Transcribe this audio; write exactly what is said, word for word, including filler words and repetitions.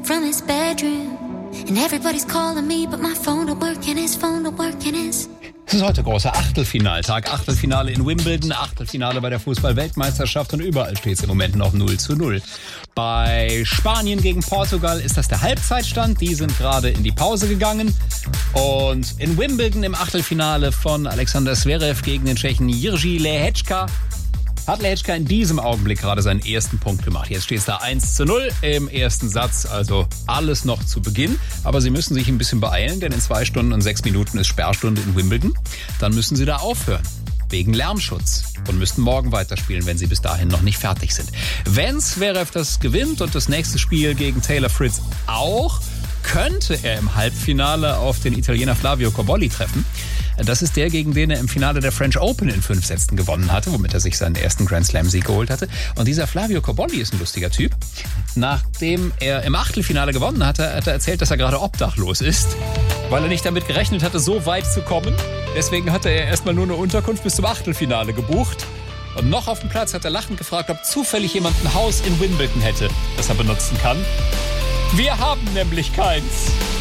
from his bedroom. And everybody's calling me, but my phone don't work and his phone don't work and his... Es ist heute großer Achtelfinaltag. Achtelfinale in Wimbledon, Achtelfinale bei der Fußball-Weltmeisterschaft und überall steht es im Moment noch null zu null. Bei Spanien gegen Portugal ist das der Halbzeitstand. Die sind gerade in die Pause gegangen. Und in Wimbledon im Achtelfinale von Alexander Zverev gegen den Tschechen Jiří Lehečka hat Lehečka in diesem Augenblick gerade seinen ersten Punkt gemacht. Jetzt steht es da eins zu null im ersten Satz, also alles noch zu Beginn. Aber Sie müssen sich ein bisschen beeilen, denn in zwei Stunden und sechs Minuten ist Sperrstunde in Wimbledon. Dann müssen Sie da aufhören, wegen Lärmschutz, und müssten morgen weiterspielen, wenn Sie bis dahin noch nicht fertig sind. Wenn Zverev das gewinnt und das nächste Spiel gegen Taylor Fritz auch, könnte er im Halbfinale auf den Italiener Flavio Cobolli treffen. Das ist der, gegen den er im Finale der French Open in fünf Sätzen gewonnen hatte, womit er sich seinen ersten Grand Slam-Sieg geholt hatte. Und dieser Flavio Cobolli ist ein lustiger Typ. Nachdem er im Achtelfinale gewonnen hatte, hat er erzählt, dass er gerade obdachlos ist, weil er nicht damit gerechnet hatte, so weit zu kommen. Deswegen hatte er erstmal nur eine Unterkunft bis zum Achtelfinale gebucht. Und noch auf dem Platz hat er lachend gefragt, ob zufällig jemand ein Haus in Wimbledon hätte, das er benutzen kann. Wir haben nämlich keins.